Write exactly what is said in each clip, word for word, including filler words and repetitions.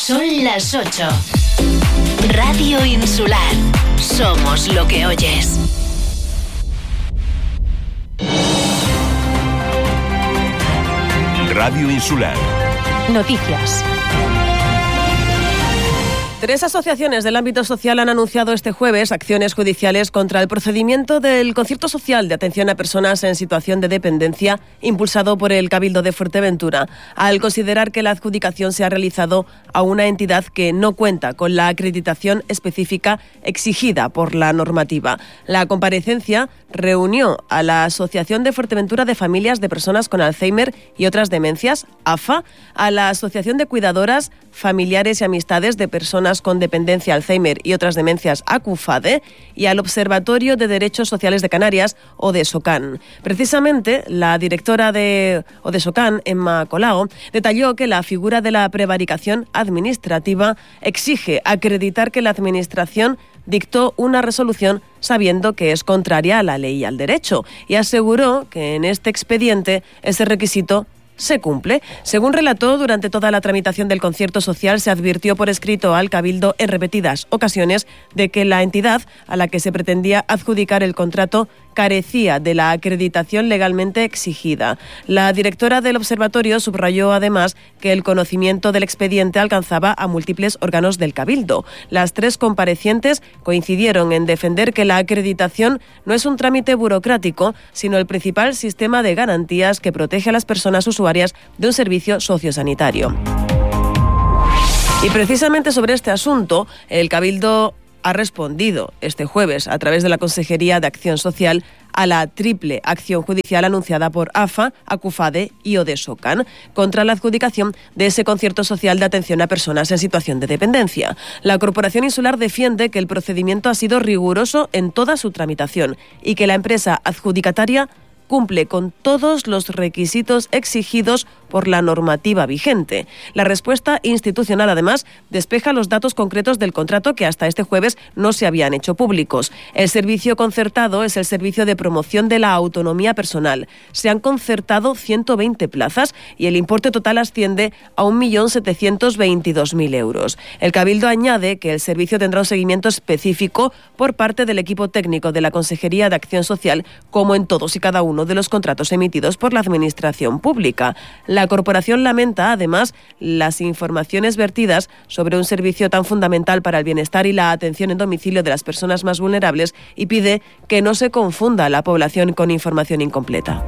Son las ocho. Radio Insular. Somos lo que oyes. Radio Insular. Noticias. Tres asociaciones del ámbito social han anunciado este jueves acciones judiciales contra el procedimiento del concierto social de atención a personas en situación de dependencia impulsado por el Cabildo de Fuerteventura, al considerar que la adjudicación se ha realizado a una entidad que no cuenta con la acreditación específica exigida por la normativa. La comparecencia reunió a la Asociación de Fuerteventura de Familias de Personas con Alzheimer y otras demencias, A F A, a la Asociación de Cuidadoras, Familiares y Amistades de Personas con Dependencia, Alzheimer y otras demencias, ACUFADE, y al Observatorio de Derechos Sociales de Canarias, ODESOCAN. Precisamente, la directora de ODESOCAN, Emma Colao, detalló que la figura de la prevaricación administrativa exige acreditar que la Administración dictó una resolución sabiendo que es contraria a la ley y al derecho, y aseguró que en este expediente ese requisito se cumple. Según relató, durante toda la tramitación del concierto social se advirtió por escrito al Cabildo en repetidas ocasiones de que la entidad a la que se pretendía adjudicar el contrato carecía de la acreditación legalmente exigida. La directora del observatorio subrayó además que el conocimiento del expediente alcanzaba a múltiples órganos del Cabildo. Las tres comparecientes coincidieron en defender que la acreditación no es un trámite burocrático, sino el principal sistema de garantías que protege a las personas usuarias de un servicio sociosanitario. Y precisamente sobre este asunto, el Cabildo ha respondido este jueves a través de la Consejería de Acción Social a la triple acción judicial anunciada por A F A, ACUFADE y ODESOCAN contra la adjudicación de ese concierto social de atención a personas en situación de dependencia. La Corporación Insular defiende que el procedimiento ha sido riguroso en toda su tramitación y que la empresa adjudicataria cumple con todos los requisitos exigidos por la normativa vigente. La respuesta institucional, además, despeja los datos concretos del contrato que hasta este jueves no se habían hecho públicos. El servicio concertado es el Servicio de Promoción de la Autonomía Personal. Se han concertado ciento veinte plazas y el importe total asciende a un millón setecientos veintidós mil euros. El Cabildo añade que el servicio tendrá un seguimiento específico por parte del equipo técnico de la Consejería de Acción Social, como en todos y cada uno de los contratos emitidos por la Administración Pública. La corporación lamenta, además, las informaciones vertidas sobre un servicio tan fundamental para el bienestar y la atención en domicilio de las personas más vulnerables y pide que no se confunda a la población con información incompleta.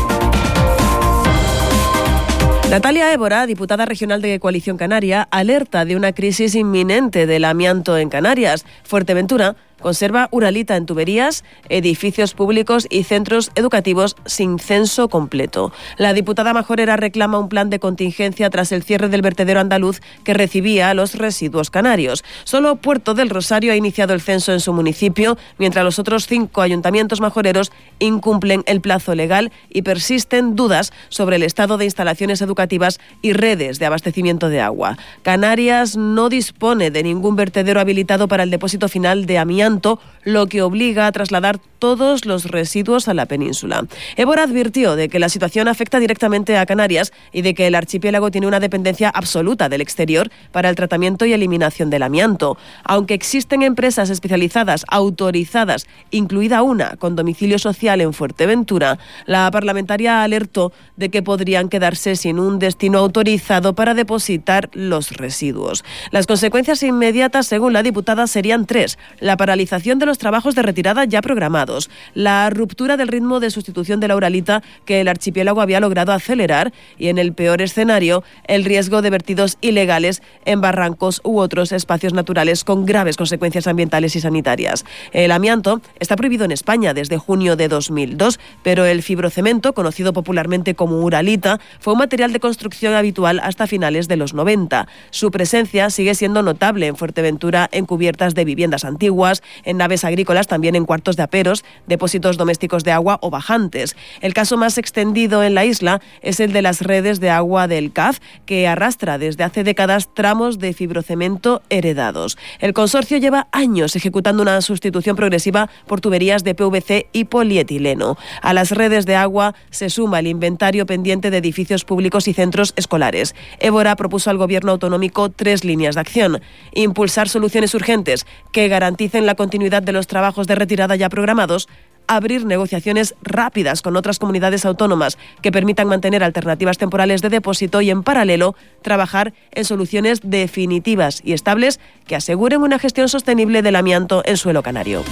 Natalia Évora, diputada regional de Coalición Canaria, alerta de una crisis inminente del amianto en Canarias. Fuerteventura conserva Uralita en tuberías, edificios públicos y centros educativos sin censo completo. La diputada majorera reclama un plan de contingencia tras el cierre del vertedero andaluz que recibía los residuos canarios. Solo Puerto del Rosario ha iniciado el censo en su municipio, mientras los otros cinco ayuntamientos majoreros incumplen el plazo legal y persisten dudas sobre el estado de instalaciones educativas y redes de abastecimiento de agua. Canarias no dispone de ningún vertedero habilitado para el depósito final de amianto, lo que obliga a trasladar todos los residuos a la península. Évora advirtió de que la situación afecta directamente a Canarias y de que el archipiélago tiene una dependencia absoluta del exterior para el tratamiento y eliminación del amianto. Aunque existen empresas especializadas autorizadas, incluida una con domicilio social en Fuerteventura, la parlamentaria alertó de que podrían quedarse sin un destino autorizado para depositar los residuos. Las consecuencias inmediatas, según la diputada, serían tres: la paralización de los trabajos de retirada ya programados, la ruptura del ritmo de sustitución de la Uralita que el archipiélago había logrado acelerar y, en el peor escenario, el riesgo de vertidos ilegales en barrancos u otros espacios naturales con graves consecuencias ambientales y sanitarias. El amianto está prohibido en España desde junio de dos mil dos, pero el fibrocemento, conocido popularmente como Uralita, fue un material de construcción habitual hasta finales de los noventa. Su presencia sigue siendo notable en Fuerteventura en cubiertas de viviendas antiguas, en naves agrícolas, también en cuartos de aperos, depósitos domésticos de agua o bajantes. El caso más extendido en la isla es el de las redes de agua del C A F, que arrastra desde hace décadas tramos de fibrocemento heredados. El consorcio lleva años ejecutando una sustitución progresiva por tuberías de P V C y polietileno. A las redes de agua se suma el inventario pendiente de edificios públicos y centros escolares. Évora propuso al Gobierno autonómico tres líneas de acción. Impulsar soluciones urgentes que garanticen la continuidad de los trabajos de retirada ya programados, abrir negociaciones rápidas con otras comunidades autónomas que permitan mantener alternativas temporales de depósito y, en paralelo, trabajar en soluciones definitivas y estables que aseguren una gestión sostenible del amianto en suelo canario.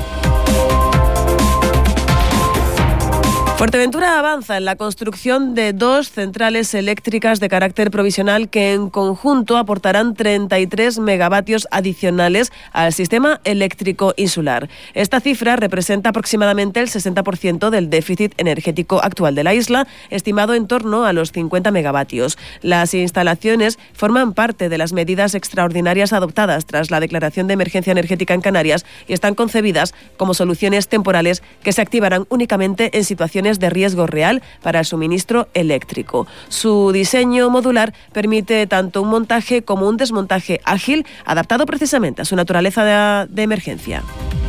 Fuerteventura avanza en la construcción de dos centrales eléctricas de carácter provisional que en conjunto aportarán treinta y tres megavatios adicionales al sistema eléctrico insular. Esta cifra representa aproximadamente el sesenta por ciento del déficit energético actual de la isla, estimado en torno a los cincuenta megavatios. Las instalaciones forman parte de las medidas extraordinarias adoptadas tras la declaración de emergencia energética en Canarias y están concebidas como soluciones temporales que se activarán únicamente en situaciones de riesgo real para el suministro eléctrico. Su diseño modular permite tanto un montaje como un desmontaje ágil, adaptado precisamente a su naturaleza de, de emergencia.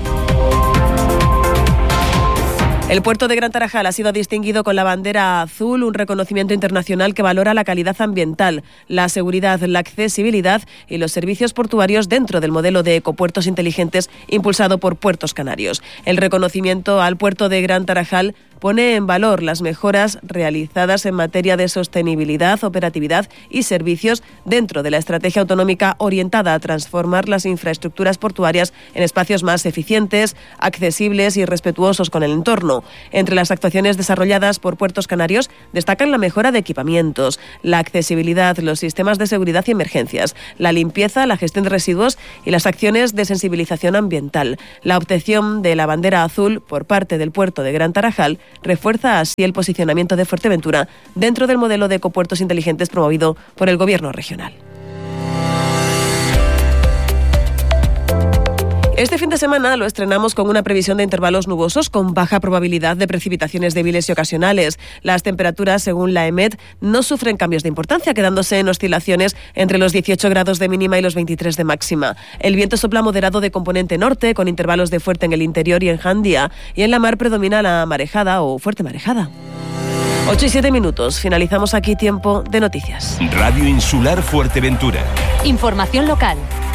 El puerto de Gran Tarajal ha sido distinguido con la bandera azul, un reconocimiento internacional que valora la calidad ambiental, la seguridad, la accesibilidad y los servicios portuarios dentro del modelo de ecopuertos inteligentes impulsado por Puertos Canarios. El reconocimiento al puerto de Gran Tarajal pone en valor las mejoras realizadas en materia de sostenibilidad, operatividad y servicios dentro de la estrategia autonómica orientada a transformar las infraestructuras portuarias en espacios más eficientes, accesibles y respetuosos con el entorno. Entre las actuaciones desarrolladas por Puertos Canarios destacan la mejora de equipamientos, la accesibilidad, los sistemas de seguridad y emergencias, la limpieza, la gestión de residuos y las acciones de sensibilización ambiental. La obtención de la bandera azul por parte del puerto de Gran Tarajal refuerza así el posicionamiento de Fuerteventura dentro del modelo de ecopuertos inteligentes promovido por el Gobierno regional. Este fin de semana lo estrenamos con una previsión de intervalos nubosos con baja probabilidad de precipitaciones débiles y ocasionales. Las temperaturas, según la EMET, no sufren cambios de importancia, quedándose en oscilaciones entre los dieciocho grados de mínima y los veintitrés de máxima. El viento sopla moderado de componente norte, con intervalos de fuerte en el interior y en Jandía, y en la mar predomina la marejada o fuerte marejada. ocho y siete minutos. Finalizamos aquí tiempo de noticias. Radio Insular Fuerteventura. Información local.